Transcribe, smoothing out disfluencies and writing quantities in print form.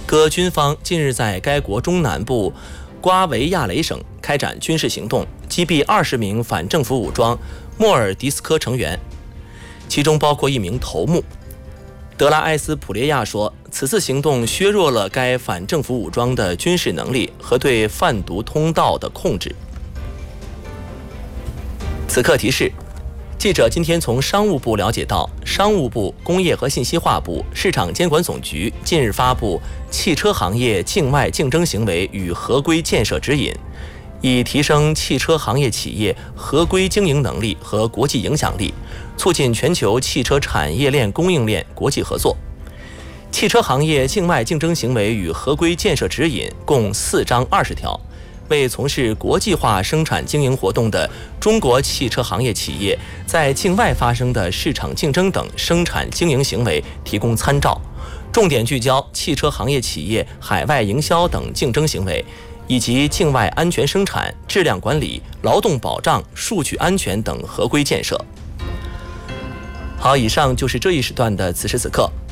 各军方近日在该国中南部瓜维亚雷省开展军事行动，击毙20名反政府武装莫尔迪斯科成员，其中包括1名头目。德拉埃斯普列亚说，此次行动削弱了该反政府武装的军事能力和对贩毒通道的控制。此刻提示：记者今天从商务部了解到，商务部、工业和信息化部、市场监管总局近日发布《汽车行业境外竞争行为与合规建设指引》，以提升汽车行业企业合规经营能力和国际影响力，促进全球汽车产业链供应链国际合作。汽车行业境外竞争行为与合规建设指引共4章20条，为从事国际化生产经营活动的中国汽车行业企业在境外发生的市场竞争等生产经营行为提供参照，重点聚焦汽车行业企业海外营销等竞争行为，以及境外安全生产、质量管理、劳动保障、数据安全等合规建设。好，以上就是这一时段的此时此刻。